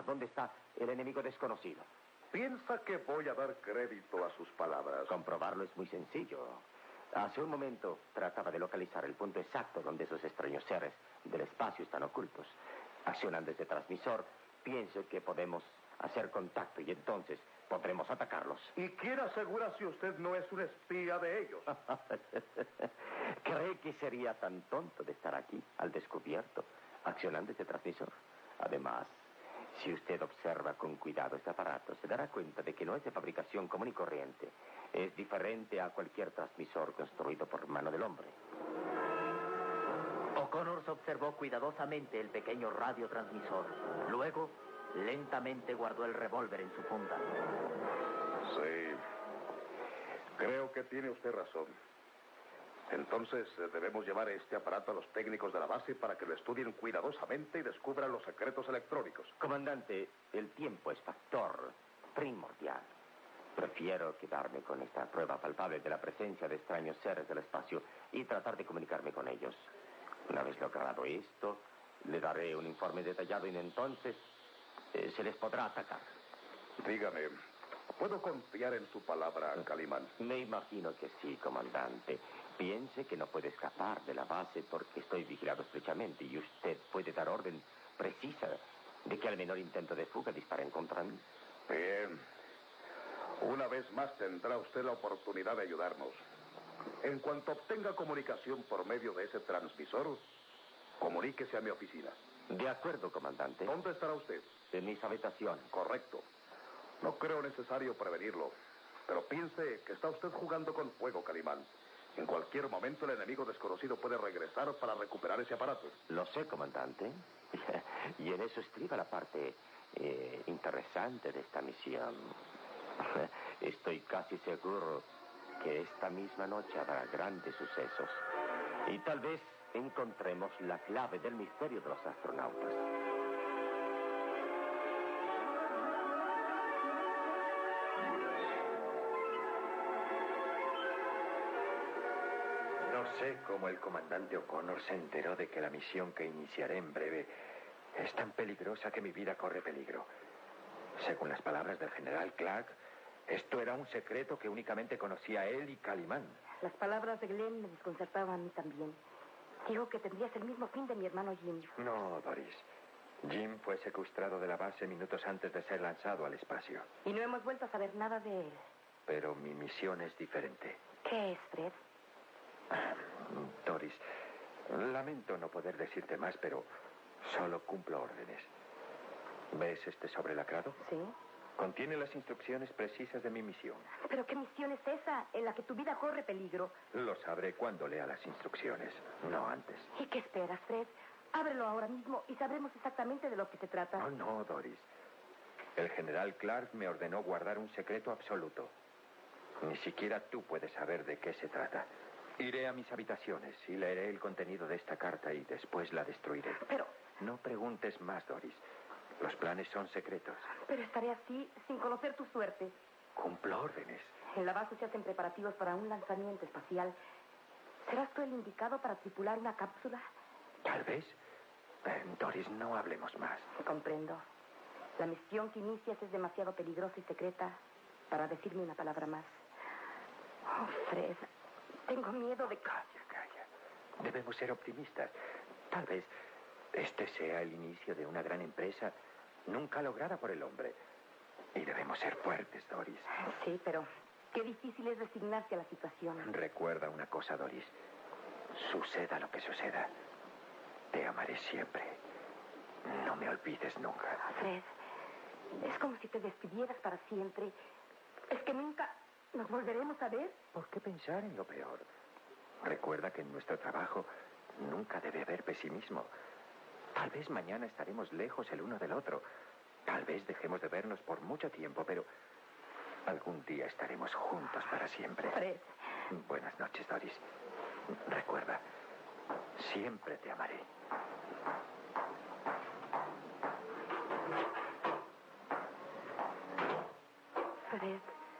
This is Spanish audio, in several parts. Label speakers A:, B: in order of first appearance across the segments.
A: ¿Dónde está el enemigo desconocido?
B: ¿Piensa que voy a dar crédito a sus palabras?
A: Comprobarlo es muy sencillo. Hace un momento trataba de localizar el punto exacto donde esos extraños seres del espacio están ocultos. Accionando este transmisor, pienso que podemos hacer contacto y entonces podremos atacarlos.
B: ¿Y quién asegura si usted no es un espía de ellos?
A: ¿Cree que sería tan tonto de estar aquí, al descubierto, accionando este transmisor? Además, si usted observa con cuidado este aparato, se dará cuenta de que no es de fabricación común y corriente. Es diferente a cualquier transmisor construido por mano del hombre.
C: O'Connor observó cuidadosamente el pequeño radiotransmisor. Luego, lentamente guardó el revólver en su funda.
B: Sí. Creo que tiene usted razón. Entonces, debemos llevar este aparato a los técnicos de la base para que lo estudien cuidadosamente y descubran los secretos electrónicos.
A: Comandante, el tiempo es factor primordial. Prefiero quedarme con esta prueba palpable de la presencia de extraños seres del espacio y tratar de comunicarme con ellos. Una vez logrado esto, le daré un informe detallado y entonces se les podrá atacar.
B: Dígame, ¿puedo confiar en su palabra, Calimán?
A: Me imagino que sí, comandante. Piense que no puede escapar de la base porque estoy vigilado estrechamente y usted puede dar orden precisa de que al menor intento de fuga disparen contra mí.
B: Bien. Una vez más tendrá usted la oportunidad de ayudarnos. En cuanto obtenga comunicación por medio de ese transmisor, comuníquese a mi oficina.
A: De acuerdo, comandante.
B: ¿Dónde estará usted?
A: En mis habitaciones.
B: Correcto. No creo necesario prevenirlo, pero piense que está usted jugando con fuego, Calimán. En cualquier momento el enemigo desconocido puede regresar para recuperar ese aparato.
A: Lo sé, comandante. Y en eso estriba la parte interesante de esta misión. Estoy casi seguro que esta misma noche habrá grandes sucesos. Y tal vez encontremos la clave del misterio de los astronautas.
D: No sé cómo el comandante O'Connor se enteró de que la misión que iniciaré en breve es tan peligrosa que mi vida corre peligro. Según las palabras del general Clark, esto era un secreto que únicamente conocía él y Calimán.
E: Las palabras de Glenn me desconcertaban a mí también. Dijo que tendrías el mismo fin de mi hermano Jim.
D: No, Doris. Jim fue secuestrado de la base minutos antes de ser lanzado al espacio.
E: Y no hemos vuelto a saber nada de él.
D: Pero mi misión es diferente.
E: ¿Qué es, Fred?
D: Doris, lamento no poder decirte más, pero solo cumplo órdenes. ¿Ves este sobre lacrado?
E: Sí.
D: Contiene las instrucciones precisas de mi misión.
E: ¿Pero qué misión es esa en la que tu vida corre peligro?
D: Lo sabré cuando lea las instrucciones, no antes.
E: ¿Y qué esperas, Fred? Ábrelo ahora mismo y sabremos exactamente de lo que se trata.
D: Oh, no, Doris. El general Clark me ordenó guardar un secreto absoluto. Ni siquiera tú puedes saber de qué se trata. Iré a mis habitaciones y leeré el contenido de esta carta y después la destruiré.
E: Pero...
D: No preguntes más, Doris. Los planes son secretos.
E: Pero estaré así sin conocer tu suerte.
D: Cumplo órdenes.
E: En la base se hacen preparativos para un lanzamiento espacial. ¿Serás tú el indicado para tripular una cápsula?
D: Tal vez. Doris, no hablemos más.
E: Comprendo. La misión que inicias es demasiado peligrosa y secreta para decirme una palabra más. Oh, Fred, tengo miedo de...
D: Calla. Debemos ser optimistas. Tal vez este sea el inicio de una gran empresa nunca lograda por el hombre. Y debemos ser fuertes, Doris.
E: Sí, pero qué difícil es resignarse a la situación.
D: Recuerda una cosa, Doris. Suceda lo que suceda, te amaré siempre. No me olvides nunca.
E: Fred, es como si te despidieras para siempre. ¿Es que nunca nos volveremos a ver?
D: ¿Por qué pensar en lo peor? Recuerda que en nuestro trabajo nunca debe haber pesimismo. Tal vez mañana estaremos lejos el uno del otro. Tal vez dejemos de vernos por mucho tiempo, pero algún día estaremos juntos para siempre.
E: Fred.
D: Buenas noches, Doris. Recuerda, siempre te amaré.
E: Fred.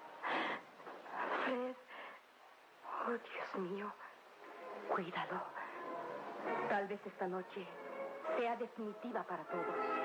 E: Oh, Dios mío. Cuídalo. Tal vez esta noche sea definitiva para todos.